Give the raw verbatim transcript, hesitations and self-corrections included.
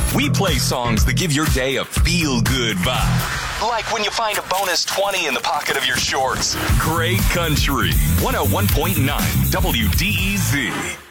We play songs that give your day a feel-good vibe. Like when you find a bonus twenty in the pocket of your shorts. Great Country, one oh one point nine W D E Z.